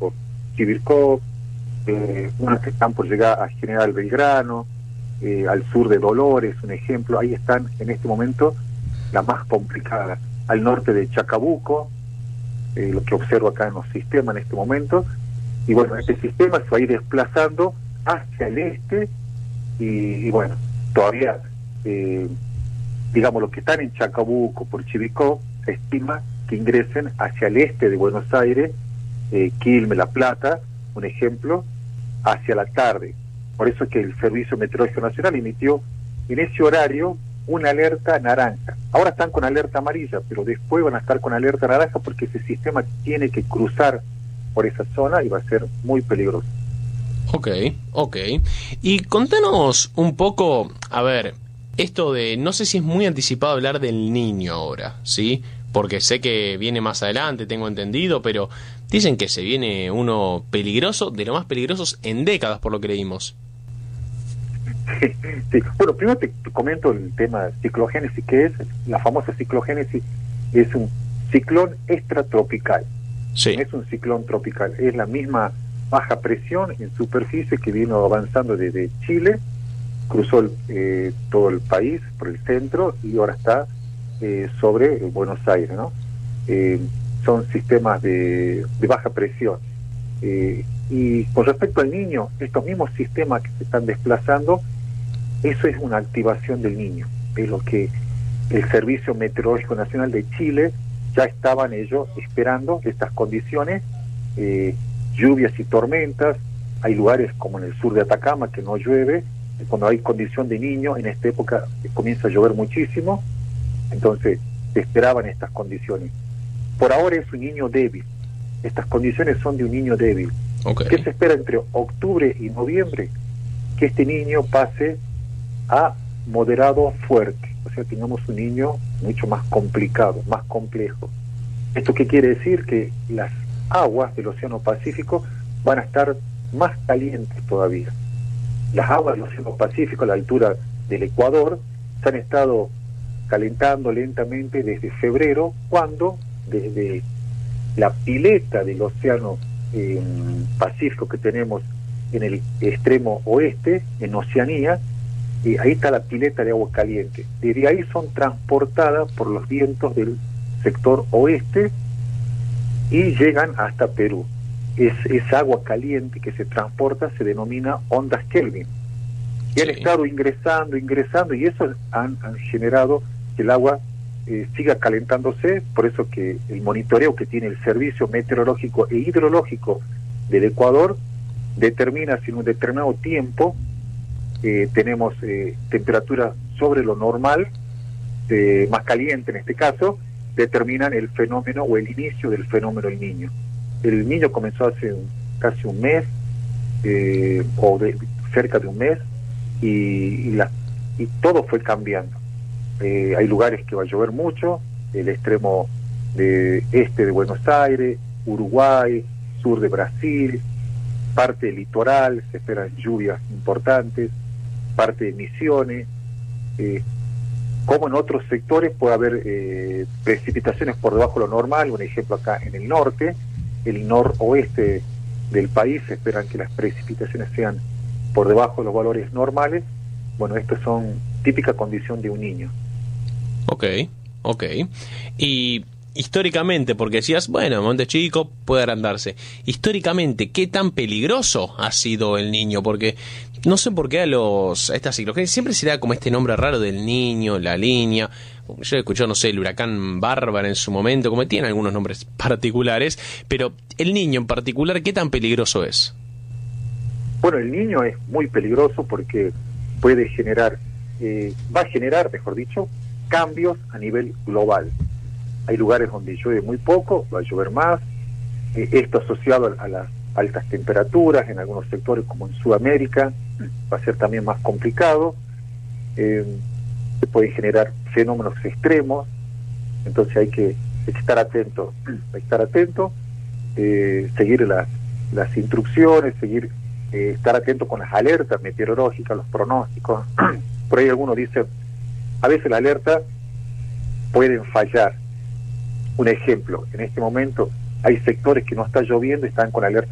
por Chivilcoy, unas que están por llegar a General Belgrano, al sur de Dolores, un ejemplo. Ahí están en este momento las más complicadas. Al norte de Chacabuco, lo que observo acá en los sistemas en este momento. Y bueno, este sistema se va a ir desplazando hacia el este y bueno, todavía, digamos, los que están en Chacabuco por Chivilcoy, se estima que ingresen hacia el este de Buenos Aires, Quilmes, La Plata, un ejemplo, hacia la tarde. Por eso es que el Servicio Meteorológico Nacional emitió en ese horario una alerta naranja. Ahora están con alerta amarilla, pero después van a estar con alerta naranja porque ese sistema tiene que cruzar por esa zona y va a ser muy peligroso. Ok. Y contanos un poco, a ver, esto de, no sé si es muy anticipado hablar del Niño ahora, ¿sí? Porque sé que viene más adelante, tengo entendido, pero dicen que se viene uno peligroso, de los más peligrosos en décadas, por lo que leímos. Sí. Bueno, primero te comento el tema de ciclogénesis, que es la famosa ciclogénesis. Es un ciclón extratropical. Sí. No es un ciclón tropical, es la misma baja presión en superficie que vino avanzando desde Chile, cruzó todo el país por el centro y ahora está sobre Buenos Aires, ¿no? Son sistemas de baja presión. Y con respecto al Niño, estos mismos sistemas que se están desplazando, eso es una activación del Niño, es lo que el Servicio Meteorológico Nacional de Chile ya estaban ellos esperando estas condiciones, lluvias y tormentas. Hay lugares como en el sur de Atacama que no llueve, cuando hay condición de Niño, en esta época comienza a llover muchísimo, entonces se esperaban estas condiciones. Por ahora es un Niño débil, estas condiciones son de un Niño débil. Okay. ¿Qué se espera entre octubre y noviembre? Que este Niño pase a moderado fuerte, o sea, tengamos un Niño mucho más complicado, más complejo. ¿Esto qué quiere decir? Que las aguas del Océano Pacífico van a estar más calientes todavía. Las aguas del Océano Pacífico a la altura del Ecuador se han estado calentando lentamente desde febrero, cuando desde la pileta del Océano Pacífico que tenemos en el extremo oeste, en Oceanía, ahí está la pileta de agua caliente. Desde ahí son transportadas por los vientos del sector oeste y llegan hasta Perú. Esa agua caliente que se transporta se denomina ondas Kelvin. Y han estado ingresando, y eso han generado que el agua siga calentándose. Por eso que el monitoreo que tiene el Servicio Meteorológico e Hidrológico del Ecuador determina si en un determinado tiempo tenemos temperaturas sobre lo normal, más caliente en este caso, determinan el fenómeno o el inicio del fenómeno El Niño. El Niño comenzó hace casi un mes, cerca de un mes, y todo fue cambiando. Hay lugares que va a llover mucho, el extremo este de Buenos Aires, Uruguay, sur de Brasil, parte del litoral, se esperan lluvias importantes, parte de Misiones, como en otros sectores puede haber precipitaciones por debajo de lo normal. Un ejemplo acá en el norte, el noroeste del país, se esperan que las precipitaciones sean por debajo de los valores normales. Bueno, estas son típica condición de un Niño. Ok. Y históricamente, porque decías, bueno, Monte Chico puede agrandarse. Históricamente, ¿qué tan peligroso ha sido El Niño? Porque no sé por qué a estas ciclogénesis siempre se da como este nombre raro del Niño, la Niña. Yo he escuchado, no sé, el huracán Bárbara en su momento, como tiene algunos nombres particulares, pero El Niño en particular, ¿qué tan peligroso es? Bueno, El Niño es muy peligroso porque puede generar, va a generar, mejor dicho, cambios a nivel global. Hay lugares donde llueve muy poco, va a llover más. Esto asociado a las altas temperaturas en algunos sectores como en Sudamérica va a ser también más complicado. Se pueden generar fenómenos extremos, entonces hay que estar atento, seguir las instrucciones, estar atento con las alertas meteorológicas, los pronósticos. Por ahí algunos dicen, a veces la alerta pueden fallar. Un ejemplo, en este momento hay sectores que no está lloviendo y están con alerta